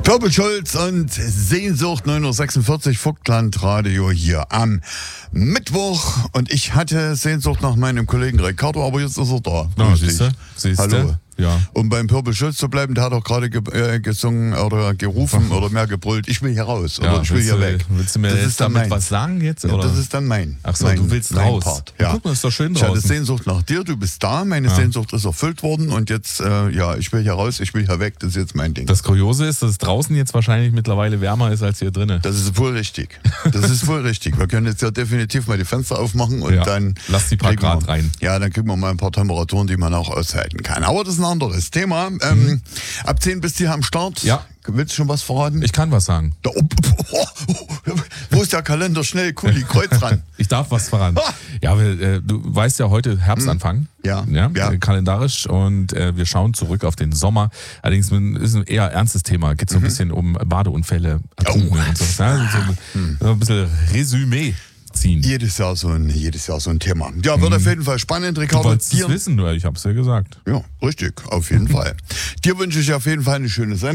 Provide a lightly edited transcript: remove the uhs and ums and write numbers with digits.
Purple Schulz und Sehnsucht 946 Vogtland Radio hier am Mittwoch. Und ich hatte Sehnsucht nach meinem Kollegen Ricardo, aber jetzt ist er da. Na, siehste. Hallo. Ja. Um beim Purple Schulz zu bleiben, der hat doch gerade gesungen oder gerufen oder mehr gebrüllt, ich will hier raus oder ich will hier weg. Willst du mir das jetzt ist dann damit mein. was sagen jetzt? Oder? Ja, das ist dann mein. Ach so, mein, du willst mein raus. Part. Ja. Ja. Guck mal, ist doch schön Ich hatte draußen. Sehnsucht nach dir, du bist da, meine Sehnsucht ist erfüllt worden und jetzt, ich will hier raus, ich will hier weg, das ist jetzt mein Ding. Das Kuriose ist, dass es draußen jetzt wahrscheinlich mittlerweile wärmer ist als hier drinnen. Das ist wohl richtig. Das ist wohl richtig. Wir können jetzt ja definitiv mal die Fenster aufmachen und dann... Lass die paar Grad rein. Ja, dann kriegen wir mal ein paar Temperaturen, die man auch aushalten kann. Aber das ist ein anderes Thema. Ab 10 bist du hier am Start. Ja. Willst du schon was verraten? Ich kann was sagen. Wo ist der Kalender? Schnell, Kuli, Kreuz ran. Ich darf was verraten. Ja, du weißt ja, heute Herbstanfang. Ja. Kalendarisch. Und wir schauen zurück auf den Sommer. Allerdings ist ein eher ernstes Thema. Geht so ein bisschen um Badeunfälle, Ertrunkungen und so. Ja, so ein bisschen Resümee ziehen. Jedes Jahr so ein Thema. Ja, wird auf jeden Fall spannend, Ricardo. Du wolltest es wissen, ich hab's ja gesagt. Ja, richtig, auf jeden Fall. Dir wünsche ich auf jeden Fall eine schöne Sendung.